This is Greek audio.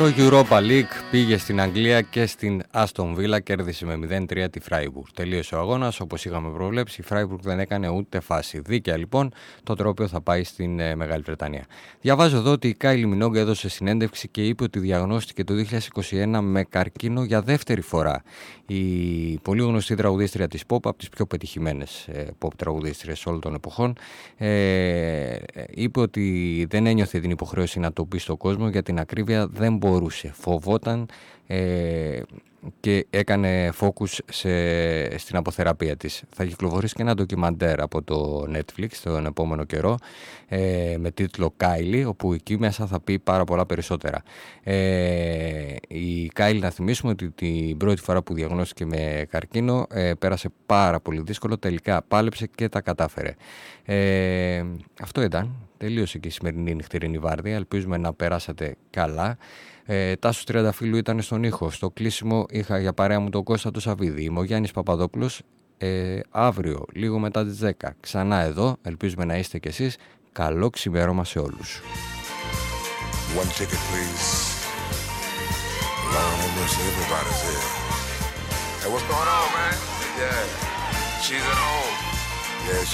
Το Europa League πήγε στην Αγγλία και στην Άστον Βίλα, κέρδισε με 0-3 τη Φράιμπουργκ. Τελείωσε ο αγώνας, όπως είχαμε προβλέψει, η Φράιμπουργκ δεν έκανε ούτε φάση. Δίκαια λοιπόν, το τρόπαιο θα πάει στην Μεγάλη Βρετανία. Διαβάζω εδώ ότι η Κάιλι Μινόγκ έδωσε συνέντευξη και είπε ότι διαγνώστηκε το 2021 με καρκίνο για δεύτερη φορά. Η πολύ γνωστή τραγουδίστρια της pop, από τις πιο πετυχημένες pop τραγουδίστριες όλων των εποχών, είπε ότι δεν ένιωθε την υποχρέωση να το πει στον κόσμο, για την ακρίβεια δεν μπορούσε, φοβόταν και έκανε focus στην αποθεραπεία της. Θα κυκλοφορήσει και ένα ντοκιμαντέρ από το Netflix τον επόμενο καιρό με τίτλο Κάιλι, όπου εκεί μέσα θα πει πάρα πολλά περισσότερα. Η Κάιλι, να θυμίσουμε ότι την πρώτη φορά που διαγνώστηκε με καρκίνο πέρασε πάρα πολύ δύσκολο, τελικά πάλεψε και τα κατάφερε. Αυτό ήταν. Τελείωσε και η σημερινή νυχτερινή βάρδια. Ελπίζουμε να περάσατε καλά. Τάσος Τριανταφύλλου ήταν στον ήχο. Στο κλείσιμο είχα για παρέα μου τον Κώστα του Σαββίδη. Είμαι ο Γιάννης Παπαδόπουλος. Αύριο, λίγο μετά τις 10, ξανά εδώ. Ελπίζουμε να είστε κι εσείς. Καλό ξημέρωμα σε όλους. One ticket, please. Lord have mercy, everybody's here. Hey, what's going on, man? Yeah. She's at home. Yeah,